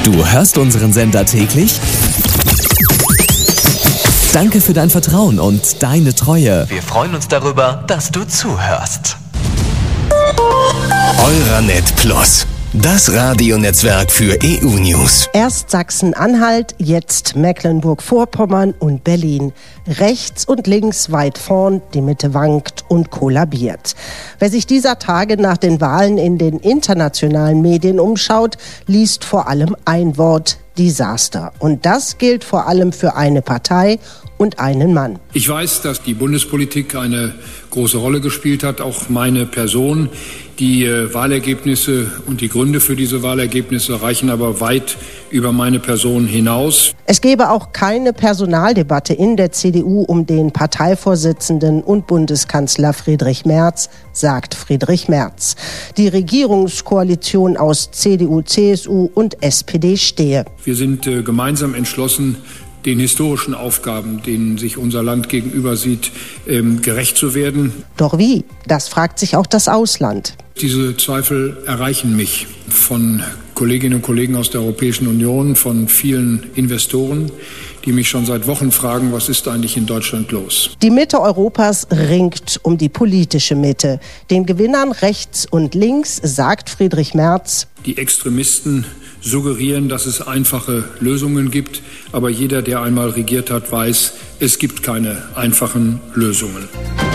Du hörst unseren Sender täglich? Danke für dein Vertrauen und deine Treue. Wir freuen uns darüber, dass du zuhörst. Euranet Plus, das Radionetzwerk für EU-News. Erst Sachsen-Anhalt, jetzt Mecklenburg-Vorpommern und Berlin. Rechts und links weit vorn, die Mitte wankt und kollabiert. Wer sich dieser Tage nach den Wahlen in den internationalen Medien umschaut, liest vor allem ein Wort: Desaster. Und das gilt vor allem für eine Partei und einen Mann. Ich weiß, dass die Bundespolitik eine große Rolle gespielt hat, auch meine Person. Die Wahlergebnisse und die Gründe für diese Wahlergebnisse reichen aber weit über meine Person hinaus. Es gebe auch keine Personaldebatte in der CDU um den Parteivorsitzenden und Bundeskanzler Friedrich Merz, sagt Friedrich Merz. Die Regierungskoalition aus CDU, CSU und SPD stehe. Wir sind gemeinsam entschlossen, den historischen Aufgaben, denen sich unser Land gegenüber sieht, gerecht zu werden. Doch wie? Das fragt sich auch das Ausland. Diese Zweifel erreichen mich von Kolleginnen und Kollegen aus der Europäischen Union, von vielen Investoren, die mich schon seit Wochen fragen, was ist eigentlich in Deutschland los? Die Mitte Europas ringt um die politische Mitte. Den Gewinnern rechts und links sagt Friedrich Merz: Die Extremisten suggerieren, dass es einfache Lösungen gibt, aber jeder, der einmal regiert hat, weiß, es gibt keine einfachen Lösungen.